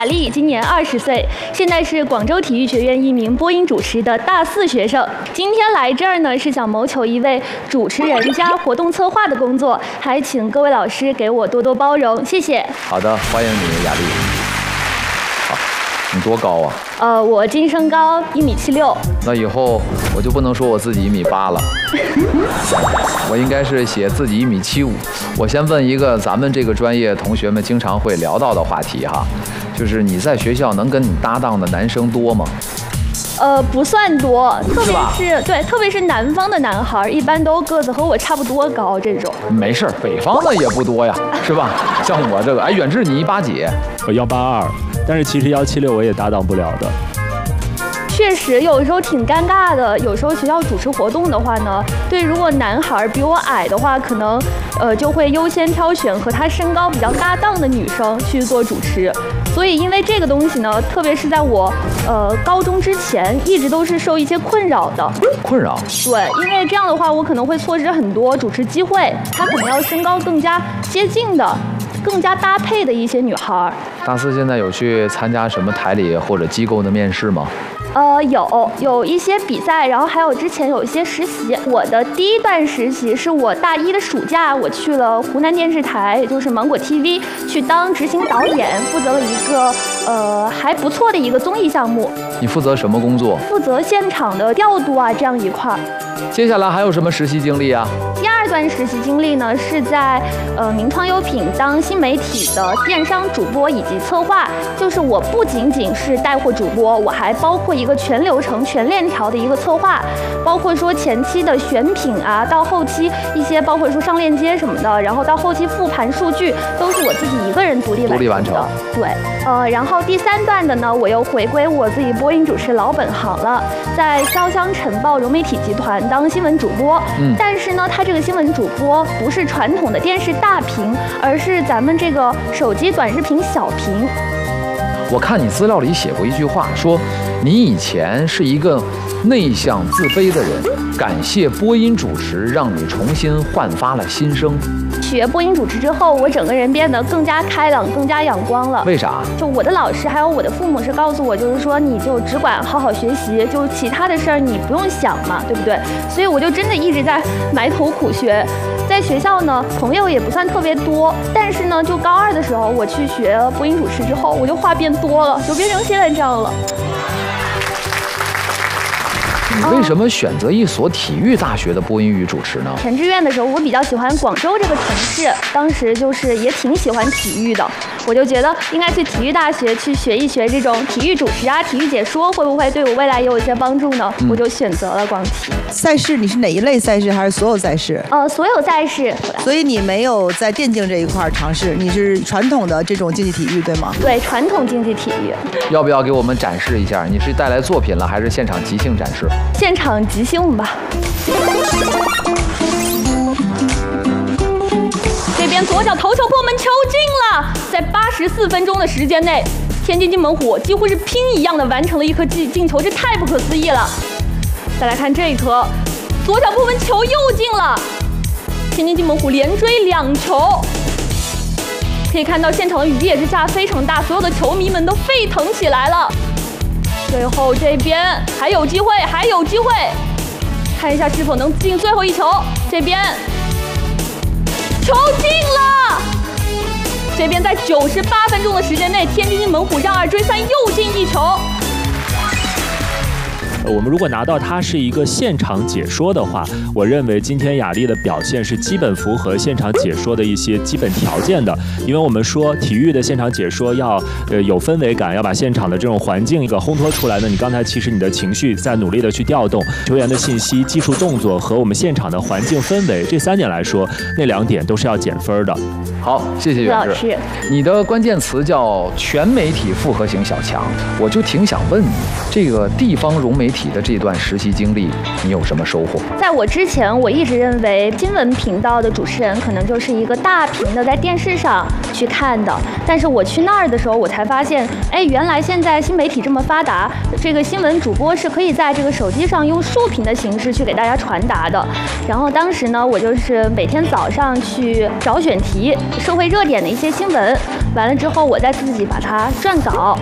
雅丽今年20岁，现在是广州体育学院一名播音主持的大4学生。今天来这儿呢，是想谋求一位主持人加活动策划的工作，还请各位老师给我多多包容，谢谢。 好的，欢迎你，雅丽。好，你多高啊？ 我净身高1.76米。 那以后我就不能说我自己1.8米了，我应该是写自己1.75米。我先问一个咱们这个专业同学们经常会聊到的话题哈，就是你在学校能跟你搭档的男生多吗？ 不算多，特别是南方的男孩，一般都个子和我差不多高这种。 没事，北方的也不多呀，是吧？像我这个，远志你1.8几？ 我1.82，但是其实1.76我也搭档不了的。 确实，有时候挺尴尬的。有时候学校主持活动的话呢，对，如果男孩比我矮的话，可能就会优先挑选和他身高比较搭档的女生去做主持。所以因为这个东西呢，特别是在我高中之前，一直都是受一些困扰的。 困扰？ 对，因为这样的话，我可能会错失很多主持机会。他可能要身高更加接近的、更加搭配的一些女孩。 大4现在有去参加什么台里或者机构的面试吗？ 有一些比赛，然后还有之前有一些实习。我的第一段实习是我大1的暑假，我去了湖南电视台，也就是芒果 TV， 去当执行导演，负责了一个还不错的一个综艺项目。 你负责什么工作？负责现场的调度啊，这样一块儿。 接下来还有什么实习经历啊？ 第2段实习经历呢，是在名创优品当新媒体的电商主播以及策划。就是我不仅仅是带货主播，我还包括一个全流程、全链条的一个策划，包括说前期的选品啊，到后期一些包括说上链接什么的，然后到后期复盘数据，都是我自己一个人独立完成的。对，然后第3段的呢，我又回归我自己播音主持老本行了，在潇湘晨报融媒体集团当新闻主播。但是呢，他这个新闻主播不是传统的电视大屏，而是咱们这个手机短视频小屏。 我看你资料里写过一句话，说你以前是一个内向自卑的人，感谢播音主持让你重新焕发了新生。 学播音主持之后，我整个人变得更加开朗、更加阳光了。 为啥？ 就我的老师还有我的父母是告诉我，就是说你就只管好好学习，就其他的事儿你不用想嘛，对不对？所以我就真的一直在埋头苦学。在学校呢，朋友也不算特别多，但是呢，就高2的时候我去学播音主持之后，我就话变多了，就变成现在这样了。 你为什么选择一所体育大学的播音与主持呢？ 填志愿的时候，我比较喜欢广州这个城市，当时就是也挺喜欢体育的，我就觉得应该去体育大学去学一学这种体育主持啊、体育解说，会不会对我未来也有一些帮助呢？我就选择了广体。 赛事你是哪一类赛事，还是所有赛事？ 所有赛事。 所以你没有在电竞这一块尝试，你是传统的这种竞技体育，对吗？ 对，传统竞技体育。 要不要给我们展示一下？你是带来作品了，还是现场即兴展示？ 现场即兴吧。这边左脚头球破门，球进了！在84分钟的时间内，天津津门虎几乎是拼一样的完成了一颗进球，这太不可思议了。再来看这一颗，左脚破门，球又进了！天津津门虎连追2球。可以看到现场的雨滴也是下非常大，所有的球迷们都沸腾起来了。最后这边还有机会，还有机会，看一下是否能进最后一球。这边球进了，这边在98分钟的时间内，天津津门虎让2追3，又进1球。 我们如果拿到它是一个现场解说的话，我认为今天雅丽的表现是基本符合现场解说的一些基本条件的。因为我们说体育的现场解说要有氛围感，要把现场的这种环境烘托出来呢。你刚才其实你的情绪在努力的去调动，球员的信息、技术动作和我们现场的环境氛围这3点来说，那2点都是要减分的。 好，谢谢袁志。你的关键词叫全媒体复合型小强，我就挺想问你，这个地方融媒体的这段实习经历，你有什么收获？ 在我之前，我一直认为新闻频道的主持人可能就是一个大屏的在电视上去看的，但是我去那儿的时候，我才发现，哎，原来现在新媒体这么发达，这个新闻主播是可以在这个手机上用竖屏的形式去给大家传达的。然后当时呢，我就是每天早上去找选题、社会热点的一些新闻， 完了之后我再自己把它撰稿。